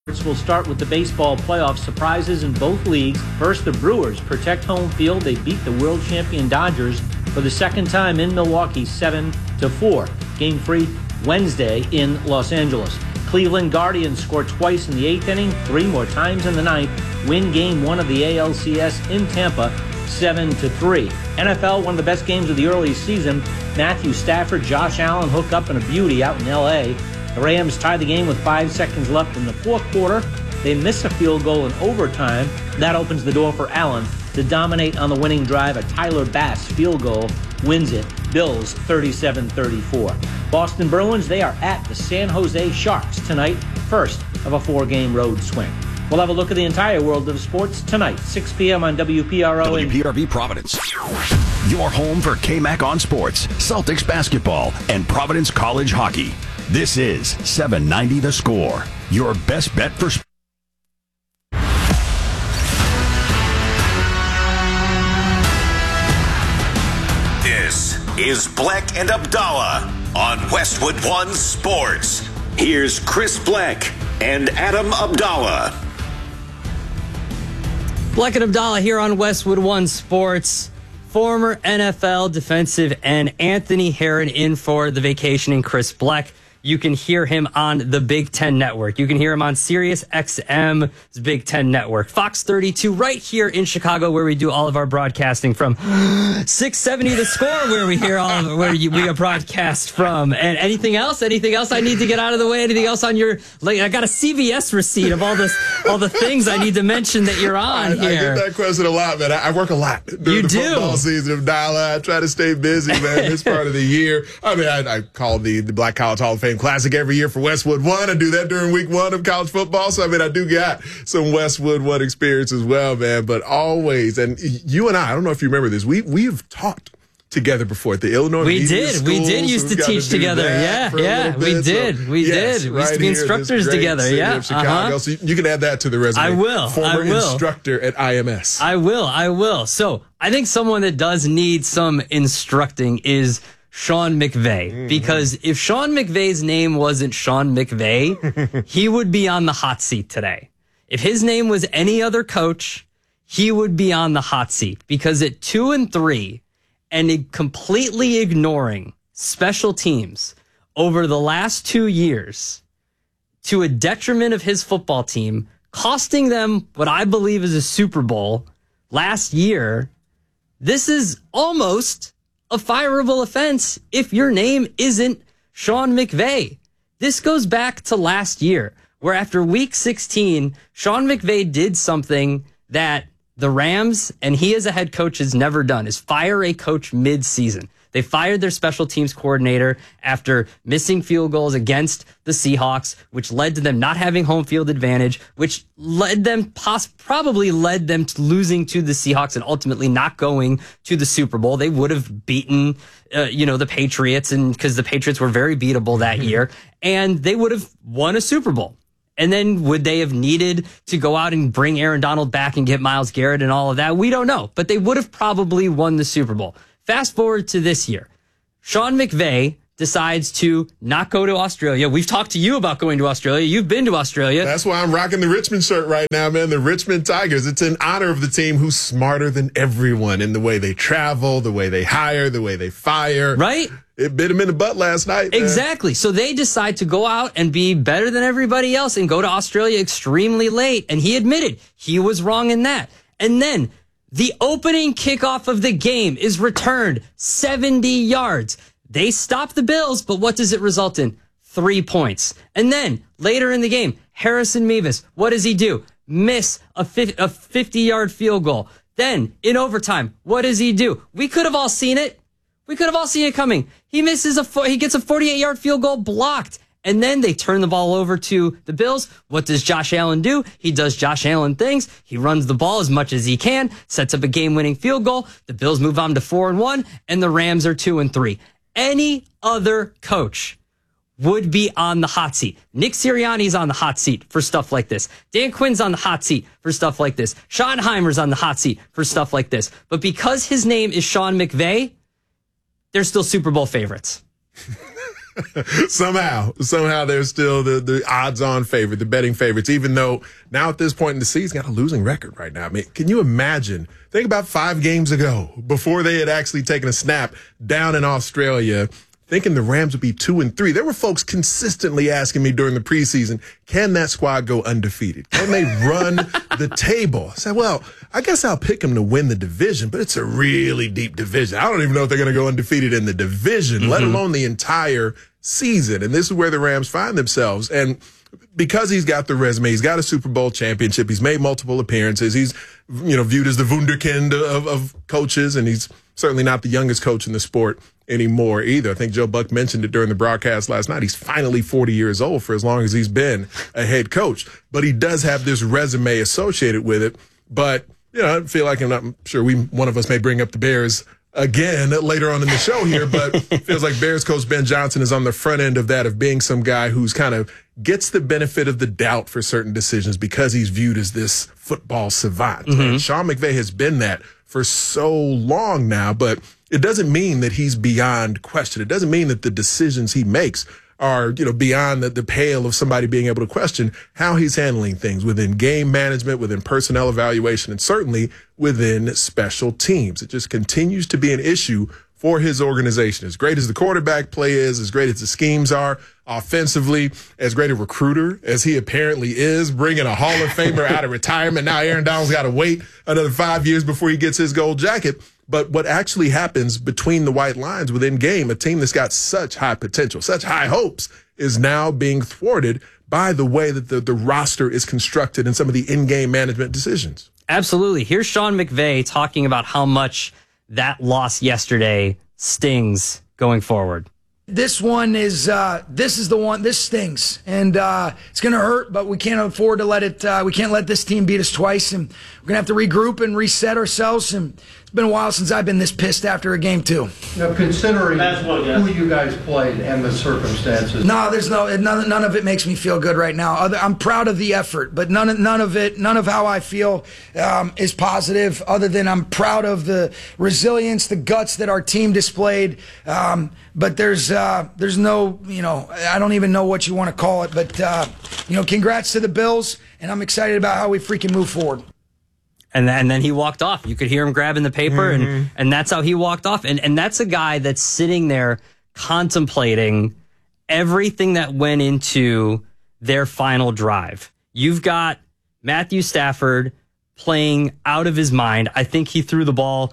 We'll start with the baseball playoff surprises in both leagues. First, the Brewers protect home field. They beat the world champion Dodgers for the second time in Milwaukee, 7-4. Game 3 Wednesday in Los Angeles. Cleveland Guardians score twice in the 8th inning, 3 more times in the 9th. Win Game 1 of the ALCS in Tampa, 7-3. NFL, one of the best games of the early season. Matthew Stafford, Josh Allen hook up in a beauty out in L.A. The Rams tie the game with 5 seconds left in the fourth quarter. They miss a field goal in overtime. That opens the door for Allen to dominate on the winning drive. A Tyler Bass field goal wins it. Bills 37-34. Boston Bruins, they are at the San Jose Sharks tonight, first of a 4-game road swing. We'll have a look at the entire world of sports tonight, 6 p.m. on WPRO. WPRB Providence. Your home for KMAC on sports, Celtics basketball, and Providence College hockey. This is 790 The Score, your best bet for sports. This is Bleck and Abdallah on Westwood One Sports. Here's Chris Bleck and Adam Abdallah. Bleck and Abdallah here on Westwood One Sports. Former NFL defensive end Anthony Herron in for the vacationing Chris Bleck. You can hear him on the Big Ten Network. You can hear him on Sirius XM's Big Ten Network. Fox 32 right here in Chicago, where we do all of our broadcasting from. 670 The Score, where we hear all of we broadcast from. And anything else I need to get out of the way? Anything else on your, like, I got a CVS receipt of all the things I need to mention that you're on here. I get that question a lot, man. I work a lot during the football season of Abdallah. I try to stay busy, man, this part of the year. I mean, I call the Black College Hall of Fame Classic every year for Westwood One. I do that during week 1 of college football. So, I mean, I do got some Westwood One experience as well, man. But always, and you and I don't know if you remember this, we've taught together before at the Illinois Media School. We did used to teach together. Yeah, we did. We used to be instructors together. Yeah. Chicago. So you can add that to the resume. I will. Former instructor at IMS. I will. So I think someone that does need some instructing is Sean McVay, because if Sean McVay's name wasn't Sean McVay, he would be on the hot seat today. If his name was any other coach, he would be on the hot seat, because at 2-3 and completely ignoring special teams over the last 2 years to a detriment of his football team, costing them what I believe is a Super Bowl last year, this is almost a fireable offense if your name isn't Sean McVay. This goes back to last year, where after week 16, Sean McVay did something that the Rams and he as a head coach has never done, is fire a coach mid-season. They fired their special teams coordinator after missing field goals against the Seahawks, which led to them not having home field advantage, which led them probably led them to losing to the Seahawks and ultimately not going to the Super Bowl. They would have beaten, the Patriots, and because the Patriots were very beatable that year, and they would have won a Super Bowl. And then would they have needed to go out and bring Aaron Donald back and get Myles Garrett and all of that? We don't know, but they would have probably won the Super Bowl. Fast forward to this year. Sean McVay decides to not go to Australia. We've talked to you about going to Australia. You've been to Australia. That's why I'm rocking the Richmond shirt right now, man. The Richmond Tigers. It's in honor of the team who's smarter than everyone in the way they travel, the way they hire, the way they fire. Right? It bit him in the butt last night, man. Exactly. So they decide to go out and be better than everybody else and go to Australia extremely late. And he admitted he was wrong in that. And then the opening kickoff of the game is returned 70 yards. They stop the Bills, but what does it result in? 3 points. And then later in the game, Harrison Mevis, what does he do? Miss a 50-yard field goal. Then in overtime, what does he do? We could have all seen it. We could have all seen it coming. He gets a 48-yard field goal blocked. And then they turn the ball over to the Bills. What does Josh Allen do? He does Josh Allen things. He runs the ball as much as he can, sets up a game-winning field goal. The Bills move on to 4-1, and the Rams are 2-3. Any other coach would be on the hot seat. Nick Sirianni's on the hot seat for stuff like this. Dan Quinn's on the hot seat for stuff like this. Schottenheimer's on the hot seat for stuff like this. But because his name is Sean McVay, they're still Super Bowl favorites. Somehow they're still the odds-on favorite, the betting favorites, even though now at this point in the season, he's got a losing record right now. I mean, can you imagine? Think about 5 games ago, before they had actually taken a snap down in Australia, thinking the Rams would be 2-3. There were folks consistently asking me during the preseason, can that squad go undefeated? Can they run the table? I said, well, I guess I'll pick them to win the division, but it's a really deep division. I don't even know if they're going to go undefeated in the division, let alone the entire season. And this is where the Rams find themselves. And because he's got the resume, he's got a Super Bowl championship, he's made multiple appearances, he's viewed as the wunderkind of coaches, and he's certainly not the youngest coach in the sport anymore either. I think Joe Buck mentioned it during the broadcast last night. He's finally 40 years old for as long as he's been a head coach. But he does have this resume associated with it. But, I feel like I'm sure one of us may bring up the Bears again later on in the show here, but it feels like Bears coach Ben Johnson is on the front end of that, of being some guy who's kind of gets the benefit of the doubt for certain decisions because he's viewed as this football savant. And Sean McVay has been that for so long now, but it doesn't mean that he's beyond question. It doesn't mean that the decisions he makes are, beyond the pale of somebody being able to question how he's handling things within game management, within personnel evaluation, and certainly within special teams. It just continues to be an issue for his organization. As great as the quarterback play is, as great as the schemes are offensively, as great a recruiter as he apparently is, bringing a Hall of Famer out of retirement. Now Aaron Donald's got to wait another 5 years before he gets his gold jacket. But what actually happens between the white lines within game, a team that's got such high potential, such high hopes, is now being thwarted by the way that the roster is constructed and some of the in-game management decisions. Absolutely. Here's Sean McVay talking about how much that loss yesterday stings going forward. This one is, this stings, and it's going to hurt, but we can't afford to we can't let this team beat us twice, and we're going to have to regroup and reset ourselves, and it's been a while since I've been this pissed after a game, too. Considering who you guys played and the circumstances. No, there's none of it makes me feel good right now. I'm proud of the effort, but none of how I feel is positive, other than I'm proud of the resilience, the guts that our team displayed. But there's no, I don't even know what you want to call it, but, congrats to the Bills, and I'm excited about how we freaking move forward. And then he walked off. You could hear him grabbing the paper, and that's how he walked off. And that's a guy that's sitting there contemplating everything that went into their final drive. You've got Matthew Stafford playing out of his mind. I think he threw the ball,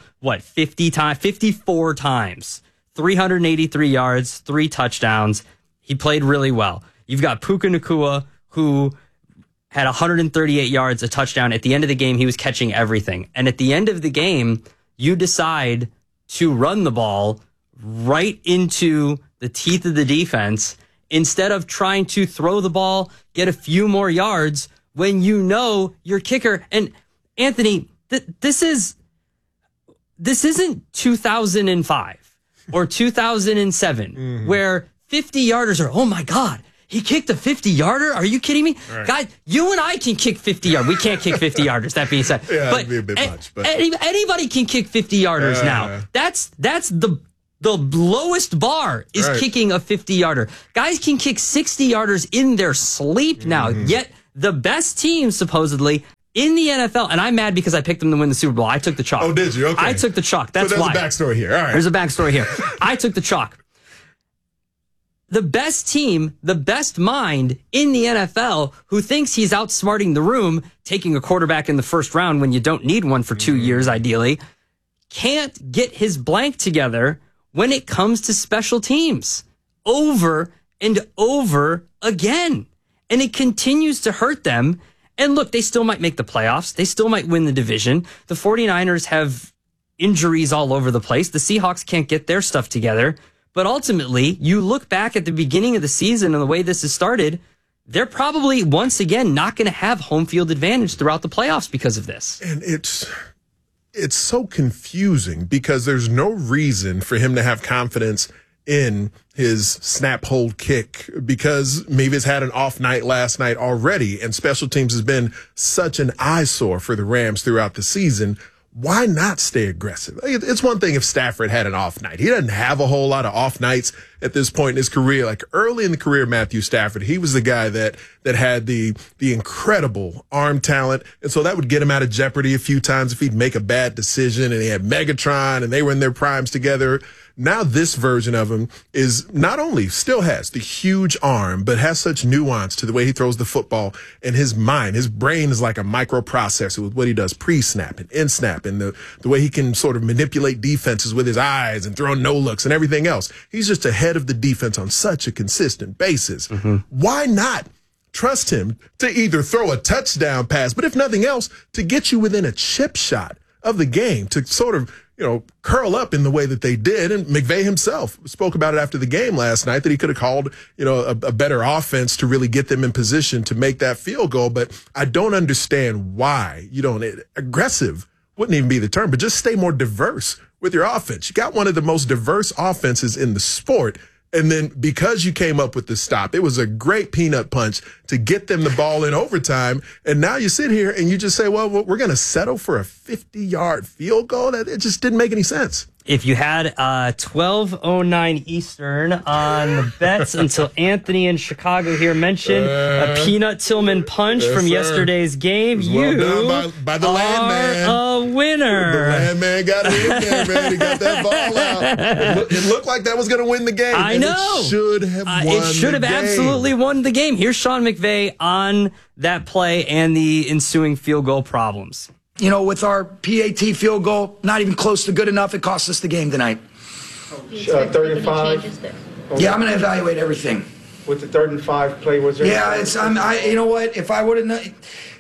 54 times. 383 yards, 3 touchdowns. He played really well. You've got Puka Nacua, who had 138 yards, a touchdown. At the end of the game, he was catching everything. And at the end of the game, you decide to run the ball right into the teeth of the defense instead of trying to throw the ball, get a few more yards when you know your kicker. And Anthony, this isn't 2005 or 2007 where 50-yarders are, oh my God, he kicked a 50-yarder? Are you kidding me? Right. Guys, you and I can kick 50-yarders. We can't kick 50-yarders, that being said. Yeah, that'd be a bit much. But anybody can kick 50-yarders now. That's the lowest bar is kicking a 50-yarder. Guys can kick 60-yarders in their sleep now. Yet the best team, supposedly, in the NFL, and I'm mad because I picked them to win the Super Bowl. I took the chalk. Oh, did you? Okay. I took the chalk. That's why. There's a backstory here. All right. There's a backstory here. I took the chalk. The best team, the best mind in the NFL who thinks he's outsmarting the room, taking a quarterback in the first round when you don't need one for 2 years, ideally, can't get his blank together when it comes to special teams over and over again. And it continues to hurt them. And look, they still might make the playoffs. They still might win the division. The 49ers have injuries all over the place. The Seahawks can't get their stuff together. But ultimately, you look back at the beginning of the season and the way this has started, they're probably, once again, not going to have home field advantage throughout the playoffs because of this. And it's so confusing because there's no reason for him to have confidence in his snap hold kick because maybe he's had an off night last night already, and special teams has been such an eyesore for the Rams throughout the season. why not stay aggressive? It's one thing if Stafford had an off night. He doesn't have a whole lot of off nights at this point in his career. Like early in the career of Matthew Stafford, he was the guy that had the incredible arm talent. And so that would get him out of jeopardy a few times if he'd make a bad decision, and he had Megatron and they were in their primes together. Now this version of him is not only still has the huge arm, but has such nuance to the way he throws the football, and his mind, his brain is like a microprocessor with what he does pre-snap and in-snap, and the way he can sort of manipulate defenses with his eyes and throw no-looks and everything else. He's just ahead of the defense on such a consistent basis. Why not trust him to either throw a touchdown pass, but if nothing else, to get you within a chip shot of the game, to sort of, curl up in the way that they did. And McVay himself spoke about it after the game last night, that he could have called, a better offense to really get them in position to make that field goal. But I don't understand why you don't. Aggressive wouldn't even be the term, but just stay more diverse with your offense. You got one of the most diverse offenses in the sport. And then because you came up with the stop, it was a great peanut punch to get them the ball in overtime. And now you sit here and you just say, well, we're going to settle for a 50-yard field goal. It just didn't make any sense. If you had 12:09 Eastern on the bets until Anthony in Chicago here mentioned a Peanut Tillman punch from yesterday's game, you done by the are landman. a winner. The landman got it in there, man. He got that ball out. It looked like that was going to win the game. I know. It should have won It should have the game. absolutely won the game. Here's Sean McVay on that play and the ensuing field goal problems. With our PAT field goal, not even close to good enough, it cost us the game tonight. 3rd and 5. Yeah, I'm going to evaluate everything. With the 3rd and 5 play, was there? Yeah, you know what? If I would have,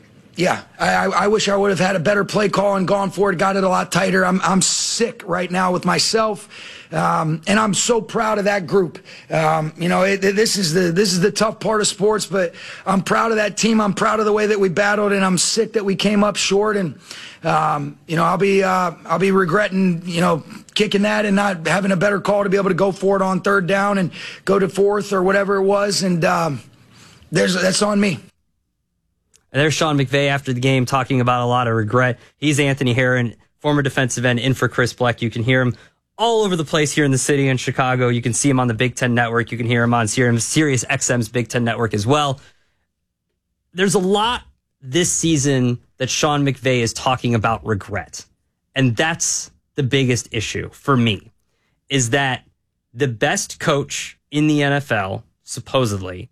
I wish I would have had a better play call and gone for it, got it a lot tighter. I'm sick right now with myself, and I'm so proud of that group. This is the tough part of sports, but I'm proud of that team. I'm proud of the way that we battled, and I'm sick that we came up short. And I'll be regretting kicking that and not having a better call to be able to go for it on 3rd down and go to 4th or whatever it was. And that's on me. And there's Sean McVay after the game talking about a lot of regret. He's Anthony Herron, former defensive end, in for Chris Bleck. You can hear him all over the place here in the city in Chicago. You can see him on the Big Ten Network. You can hear him on Sirius XM's Big Ten Network as well. There's a lot this season that Sean McVay is talking about regret. And that's the biggest issue for me, is that the best coach in the NFL, supposedly,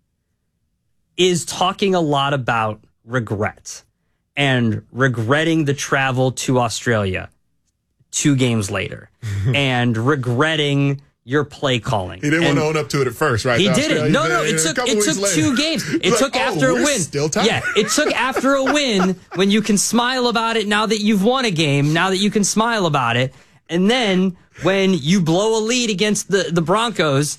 is talking a lot about regret and regretting the travel to Australia 2 games later and regretting your play calling. He didn't want to own up to it at first, right? He didn't. No, it took 2 games. It took after a win. Still tied. Yeah, it took after a win when you can smile about it now that you've won a game, now that you can smile about it. And then when you blow a lead against the Broncos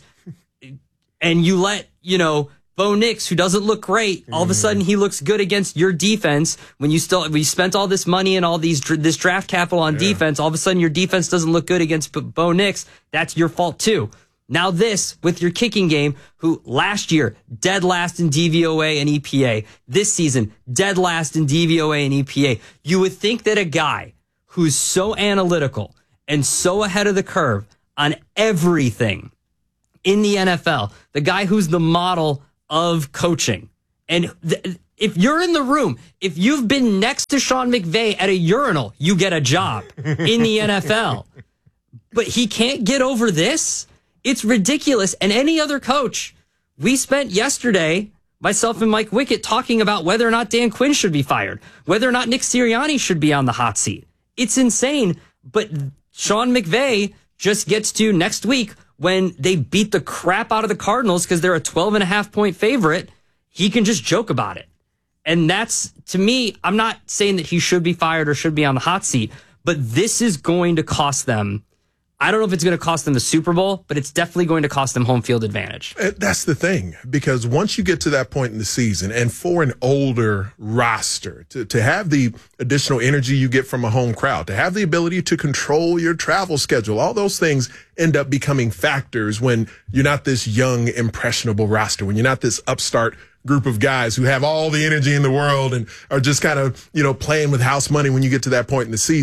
and you let, Bo Nix, who doesn't look great, all of a sudden he looks good against your defense. When you spent all this money and all this draft capital on defense, all of a sudden your defense doesn't look good against Bo Nix. That's your fault too. Now this with your kicking game, who last year dead last in DVOA and EPA, this season dead last in DVOA and EPA. You would think that a guy who's so analytical and so ahead of the curve on everything in the NFL, the guy who's the model of coaching. And if you're in the room, if you've been next to Sean McVay at a urinal, you get a job in the NFL. But he can't get over this. It's ridiculous. And any other coach, we spent yesterday, myself and Mike Wickett, talking about whether or not Dan Quinn should be fired, whether or not Nick Sirianni should be on the hot seat. It's insane. But Sean McVay just gets to next week, when they beat the crap out of the Cardinals because they're a 12.5-point favorite, he can just joke about it. And that's, to me, I'm not saying that he should be fired or should be on the hot seat, but this is going to cost them. I don't know if it's going to cost them the Super Bowl, but it's definitely going to cost them home field advantage. That's the thing, because once you get to that point in the season, and for an older roster, to have the additional energy you get from a home crowd, to have the ability to control your travel schedule, all those things end up becoming factors when you're not this young, impressionable roster, when you're not this upstart group of guys who have all the energy in the world and are just kind of, playing with house money when you get to that point in the season.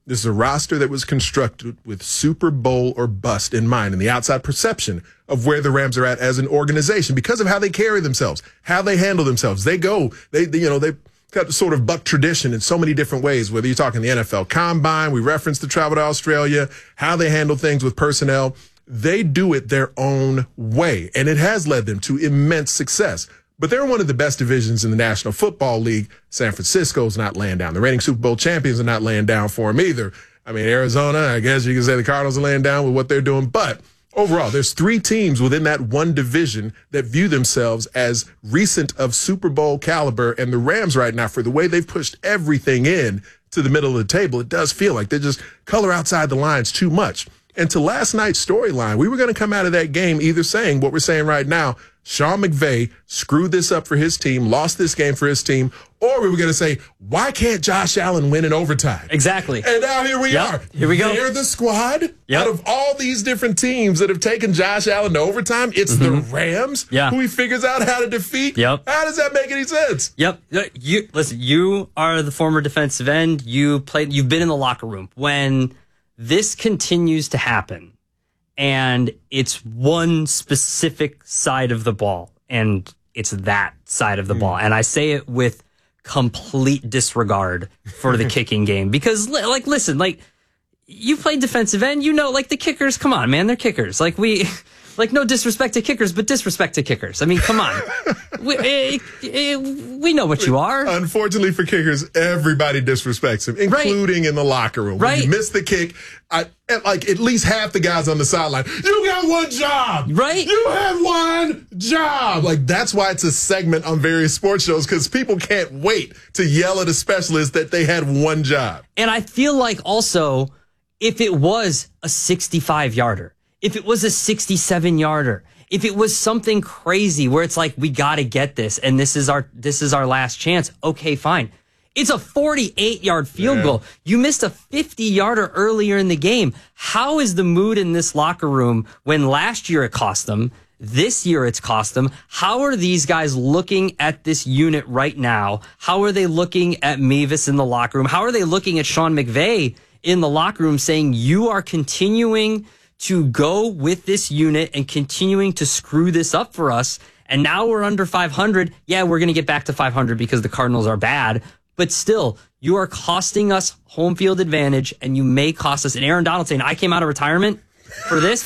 This is a roster that was constructed with Super Bowl or bust in mind and the outside perception of where the Rams are at as an organization because of how they carry themselves, how they handle themselves. They've got sort of buck tradition in so many different ways, whether you're talking the NFL Combine, we referenced the travel to Australia, how they handle things with personnel. They do it their own way, and it has led them to immense success. But they're one of the best divisions in the National Football League. San Francisco's not laying down. The reigning Super Bowl champions are not laying down for them either. I mean, Arizona, I guess you can say the Cardinals are laying down with what they're doing. But overall, there's 3 teams within that one division that view themselves as recent of Super Bowl caliber. And the Rams right now, for the way they've pushed everything in to the middle of the table, it does feel like they just color outside the lines too much. And to last night's storyline, we were going to come out of that game either saying what we're saying right now, Sean McVay screwed this up for his team, lost this game for his team, or we were going to say, why can't Josh Allen win in overtime? Exactly. And now here we are. Here we go. They're the squad. Out of all these different teams that have taken Josh Allen to overtime, it's the Rams who he figures out how to defeat. How does that make any sense? You are the former defensive end. You've been in the locker room. When this continues to happen, and it's one specific side of the ball, and it's that side of the ball. And I say it with complete disregard for the kicking game because, listen, you played defensive end, the kickers, come on, man, they're kickers. No disrespect to kickers, but disrespect to kickers. I mean, come on. We know what you are. Unfortunately for kickers, everybody disrespects him, including in the locker room. When you miss the kick, at least half the guys on the sideline, you got one job. Right? You had one job. That's why it's a segment on various sports shows, because people can't wait to yell at a specialist that they had one job. And I feel like also, if it was a 65-yarder, if it was a 67-yarder, if it was something crazy where it's like, we got to get this and this is our last chance, okay, fine. It's a 48-yard field goal. You missed a 50-yarder earlier in the game. How is the mood in this locker room when last year it cost them, this year it's cost them? How are these guys looking at this unit right now? How are they looking at Mevis in the locker room? How are they looking at Sean McVay in the locker room saying, you are continuing to go with this unit and continuing to screw this up for us? And now we're under 500. Yeah, we're going to get back to 500 because the Cardinals are bad. But still, you are costing us home field advantage, and you may cost us. And Aaron Donald saying, I came out of retirement for this?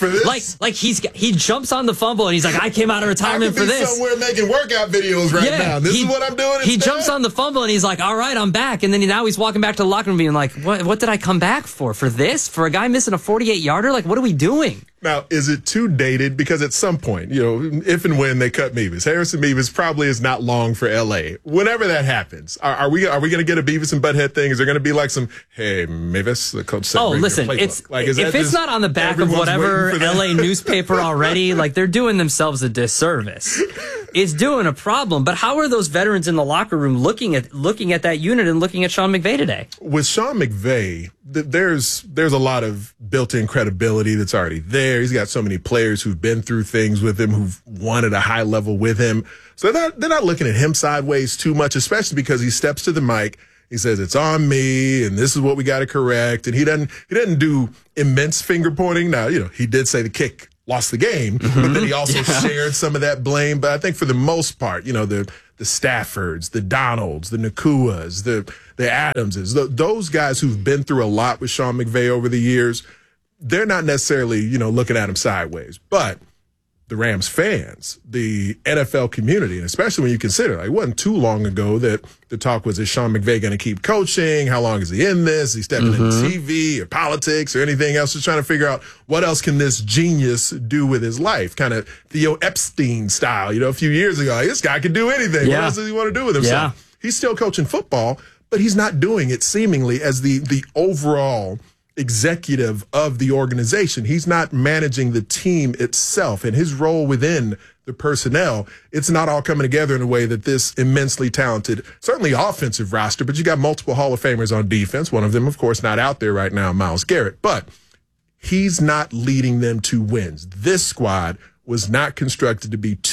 He jumps on the fumble and he's like, I came out of retirement for this. Somewhere making workout videos right now. This is what I'm doing. He jumps on the fumble and he's like, all right, I'm back. And then now he's walking back to the locker room being like, what did I come back for? For this? For a guy missing a 48-yarder? What are we doing? Now, is it too dated? Because at some point, if and when they cut Mevis, Harrison Mevis probably is not long for L.A. Whenever that happens, are we going to get a Beavis and Butthead thing? Is there going to be some, hey, Mevis, the coach said, listen, if it's not on the back of whatever L.A. newspaper already, they're doing themselves a disservice. It's doing a problem. But how are those veterans in the locker room looking at that unit and looking at Sean McVay today? With Sean McVay, there's a lot of built-in credibility that's already there. He's got so many players who've been through things with him, who've won at a high level with him. So they're not looking at him sideways too much, especially because he steps to the mic. He says, it's on me, and this is what we got to correct. And he doesn't do immense finger pointing. Now, he did say the kick lost the game, but then he also shared some of that blame. But I think for the most part, the Staffords, the Donalds, the Nakuas, the Adamses, those guys who've been through a lot with Sean McVay over the years, they're not necessarily, looking at him sideways. But the Rams fans, the NFL community, and especially when you consider, it wasn't too long ago that the talk was, is Sean McVay going to keep coaching? How long is he in this? Is he stepping into TV or politics or anything else? Just trying to figure out what else can this genius do with his life? Kind of Theo Epstein style, a few years ago. This guy could do anything. Yeah. What else does he want to do with himself? Yeah. He's still coaching football, but he's not doing it seemingly as the overall executive of the organization. He's not managing the team itself, and his role within the personnel, it's not all coming together in a way that this immensely talented, certainly offensive roster, but you got multiple Hall of Famers on defense. One of them, of course, not out there right now, Myles Garrett, but he's not leading them to wins. This squad was not constructed to be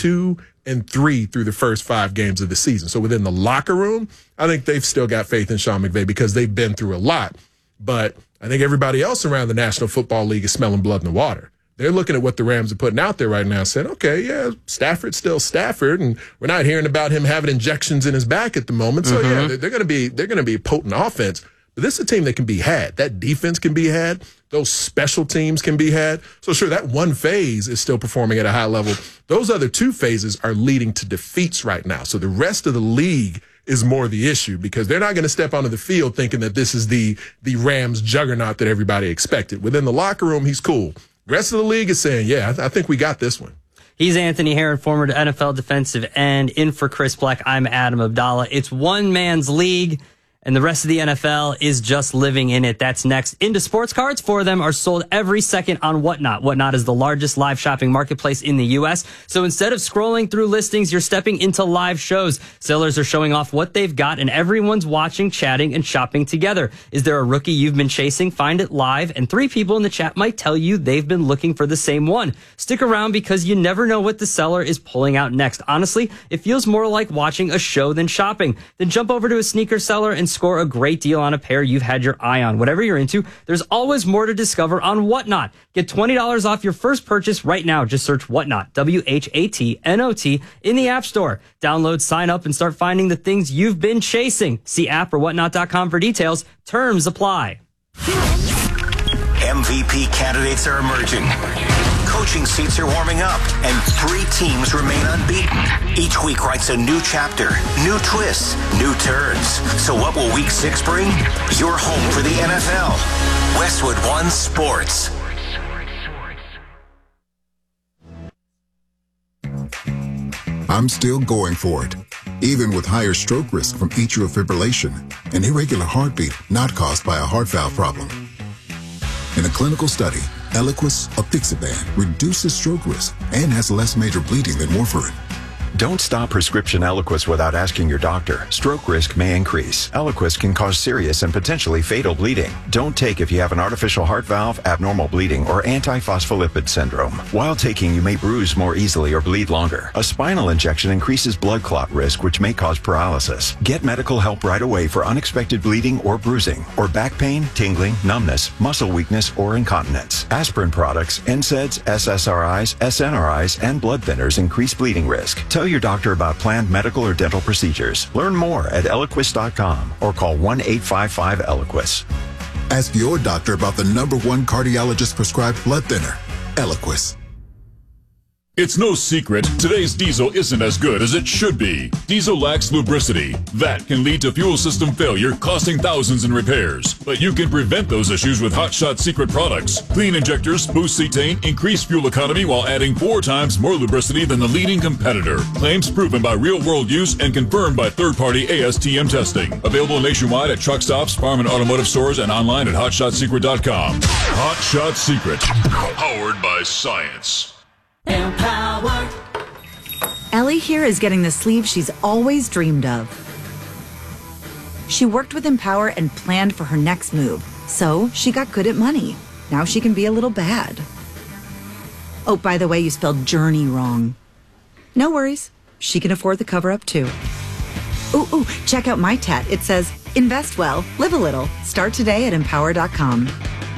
2-3 through the first 5 games of the season. So within the locker room, I think they've still got faith in Sean McVay because they've been through a lot. But I think everybody else around the National Football League is smelling blood in the water. They're looking at what the Rams are putting out there right now and saying, okay, yeah, Stafford's still Stafford, and we're not hearing about him having injections in his back at the moment. So, yeah, they're going to be a potent offense. But this is a team that can be had. That defense can be had. Those special teams can be had. So, sure, that one phase is still performing at a high level. Those other two phases are leading to defeats right now. So the rest of the league is more the issue because they're not going to step onto the field thinking that this is the Rams juggernaut that everybody expected. Within the locker room, he's cool. The rest of the league is saying, yeah, I think we got this one. He's Anthony Herron, former NFL defensive end. In for Chris Black, I'm Adam Abdallah. It's one man's league, and the rest of the NFL is just living in it. That's next. Into sports cards, 4 of them are sold every second on Whatnot. Whatnot is the largest live shopping marketplace in the U.S. So instead of scrolling through listings, you're stepping into live shows. Sellers are showing off what they've got, and everyone's watching, chatting, and shopping together. Is there a rookie you've been chasing? Find it live, and 3 people in the chat might tell you they've been looking for the same one. Stick around because you never know what the seller is pulling out next. Honestly, it feels more like watching a show than shopping. Then jump over to a sneaker seller and score a great deal on a pair you've had your eye on. Whatever you're into, there's always more to discover on Whatnot. Get $20 off your first purchase right now. Just search Whatnot, WHATNOT, in the App Store. Download, sign up, and start finding the things you've been chasing. See app or whatnot.com for details. Terms apply. MVP candidates are emerging. Coaching seats are warming up, and 3 teams remain unbeaten. Each week writes a new chapter, new twists, new turns. So what will Week 6 bring? You're home for the NFL. Westwood One Sports. I'm still going for it, even with higher stroke risk from atrial fibrillation, an irregular heartbeat not caused by a heart valve problem. In a clinical study, Eliquis, apixaban, reduces stroke risk and has less major bleeding than warfarin. Don't stop prescription Eliquis without asking your doctor. Stroke risk may increase. Eliquis can cause serious and potentially fatal bleeding. Don't take if you have an artificial heart valve, abnormal bleeding, or antiphospholipid syndrome. While taking, you may bruise more easily or bleed longer. A spinal injection increases blood clot risk, which may cause paralysis. Get medical help right away for unexpected bleeding or bruising, or back pain, tingling, numbness, muscle weakness, or incontinence. Aspirin products, NSAIDs, SSRIs, SNRIs, and blood thinners increase bleeding risk. Tell your doctor about planned medical or dental procedures. Learn more at Eliquis.com or call 1-855-ELIQUIS. Ask your doctor about the #1 cardiologist prescribed blood thinner, Eliquis. It's no secret, today's diesel isn't as good as it should be. Diesel lacks lubricity. That can lead to fuel system failure, costing thousands in repairs. But you can prevent those issues with Hot Shot Secret products. Clean injectors, boost cetane, increase fuel economy while adding 4 times more lubricity than the leading competitor. Claims proven by real-world use and confirmed by third-party ASTM testing. Available nationwide at truck stops, farm and automotive stores, and online at HotShotSecret.com. Hot Shot Secret. Powered by science. Empower. Ellie here is getting the sleeve she's always dreamed of. She worked with Empower and planned for her next move, so she got good at money. Now she can be a little bad. Oh, by the way, you spelled journey wrong. No worries. She can afford the cover-up too. Ooh, check out my tat. It says, invest well, live a little. Start today at empower.com.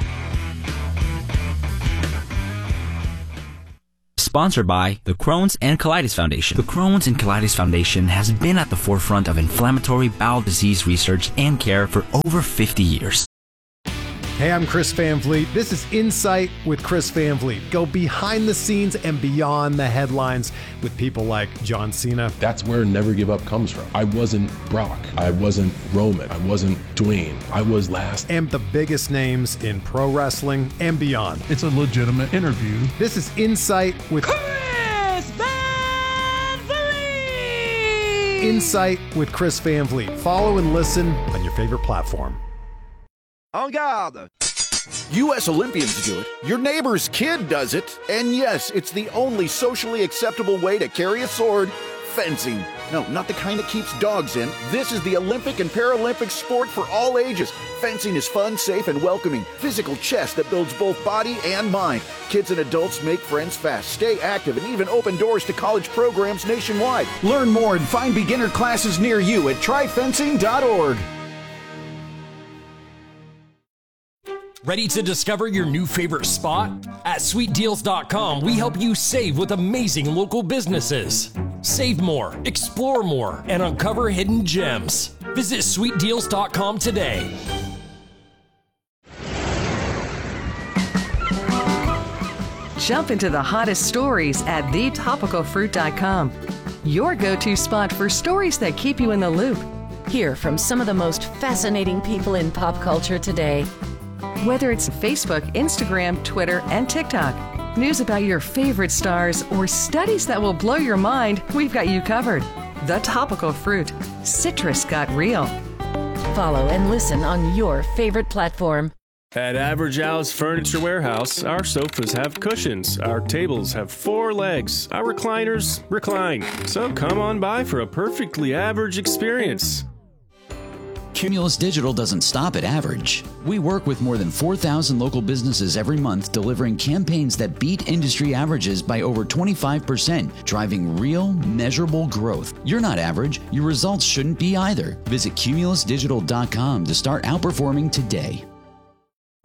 Sponsored by the Crohn's and Colitis Foundation. The Crohn's and Colitis Foundation has been at the forefront of inflammatory bowel disease research and care for over 50 years. Hey, I'm Chris Van Vliet. This is Insight with Chris Van Vliet. Go behind the scenes and beyond the headlines with people like John Cena. That's where Never Give Up comes from. I wasn't Brock. I wasn't Roman. I wasn't Dwayne. I was last. And the biggest names in pro wrestling and beyond. It's a legitimate interview. This is Insight with Chris Van Vliet. Insight with Chris Van Vliet. Follow and listen on your favorite platform. En garde! U.S. Olympians do it, your neighbor's kid does it, and yes, it's the only socially acceptable way to carry a sword, fencing. No, not the kind that keeps dogs in. This is the Olympic and Paralympic sport for all ages. Fencing is fun, safe, and welcoming. Physical chess that builds both body and mind. Kids and adults make friends fast, stay active, and even open doors to college programs nationwide. Learn more and find beginner classes near you at tryfencing.org. Ready to discover your new favorite spot? At SweetDeals.com, we help you save with amazing local businesses. Save more, explore more, and uncover hidden gems. Visit SweetDeals.com today. Jump into the hottest stories at thetopicalfruit.com. Your go-to spot for stories that keep you in the loop. Hear from some of the most fascinating people in pop culture today. Whether it's Facebook, Instagram, Twitter, and TikTok, news about your favorite stars, or studies that will blow your mind, we've got you covered. The Topical Fruit. Citrus got real. Follow and listen on your favorite platform. At Average Al's Furniture Warehouse, our sofas have cushions, our tables have 4 legs, our recliners recline. So come on by for a perfectly average experience. Cumulus Digital doesn't stop at average. We work with more than 4,000 local businesses every month, delivering campaigns that beat industry averages by over 25%, driving real, measurable growth. You're not average. Your results shouldn't be either. Visit cumulusdigital.com to start outperforming today.